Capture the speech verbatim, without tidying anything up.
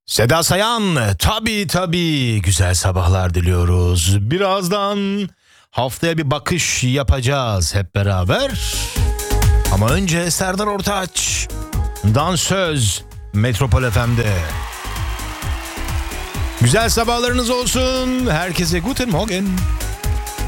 Seda Sayan, tabii tabii güzel sabahlar diliyoruz. Birazdan haftaya bir bakış yapacağız hep beraber. Ama önce Serdar Ortaç, Dansöz, Metropol F M'de. Güzel sabahlarınız olsun. Herkese guten Morgen.